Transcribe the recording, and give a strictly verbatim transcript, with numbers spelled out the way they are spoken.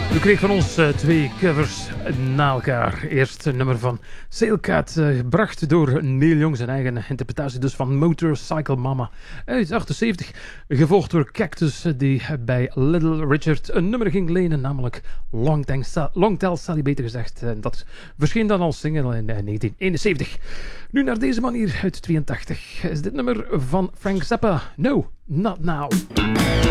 U kreeg van ons uh, twee covers na elkaar. Eerst een nummer van Sailcat, uh, gebracht door Neil Young, zijn eigen interpretatie dus van Motorcycle Mama uit achtenzeventig. Gevolgd door Cactus, die bij Little Richard een nummer ging lenen, namelijk Long, Tang Sa- Long Tall Sally, beter gezegd. Uh, dat verscheen dan als single in uh, negentien eenenzeventig. Nu naar deze man hier uit tweeëntachtig is dit nummer van Frank Zappa. No, Not Now.